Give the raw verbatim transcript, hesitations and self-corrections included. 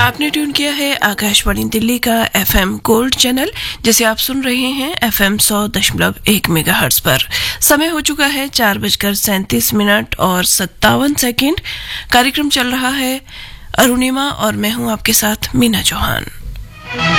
आपने ट्यून किया है आकाशवाणी दिल्ली का एफएम गोल्ड चैनल, जिसे आप सुन रहे हैं एफएम सौ दशमलव एक मेगाहर्ट्ज पर। समय हो चुका है चार बजकर सैंतीस मिनट और सत्तावन सेकेंड। कार्यक्रम चल रहा है अरुणिमा और मैं हूं आपके साथ मीना चौहान।